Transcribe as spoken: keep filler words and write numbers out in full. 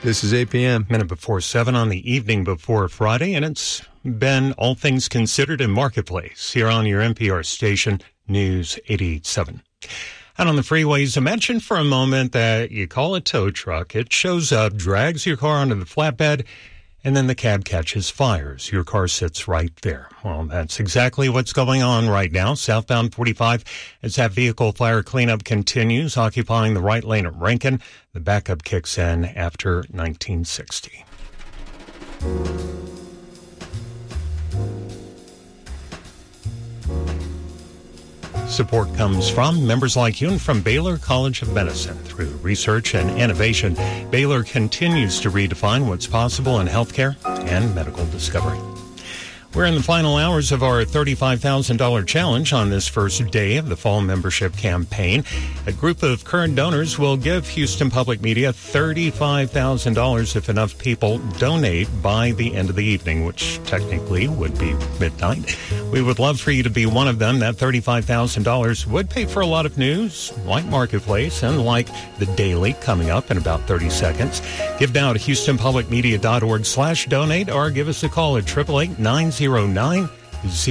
This is eight p.m. Minute before seven on the evening before Friday, and it's been All Things Considered in Marketplace here on your N P R station, News eighty-eight point seven. Out on the freeways, imagine for a moment that you call a tow truck, it shows up, drags your car onto the flatbed, and then the cab catches fires. Your car sits right there. Well, that's exactly what's going on right now. Southbound forty-five, as that vehicle fire cleanup continues, occupying the right lane at Rankin. The backup kicks in after nineteen sixty. Support comes from members like you and from Baylor College of Medicine. Through research and innovation, Baylor continues to redefine what's possible in healthcare and medical discovery. We're in the final hours of our thirty-five thousand dollars challenge on this first day of the fall membership campaign. A group of current donors will give Houston Public Media thirty-five thousand dollars if enough people donate by the end of the evening, which technically would be midnight. We would love for you to be one of them. That thirty-five thousand dollars would pay for a lot of news, like Marketplace and like The Daily coming up in about thirty seconds. Give now to houstonpublicmedia.org slash donate or give us a call at eight eight eight, nine zero nine, zero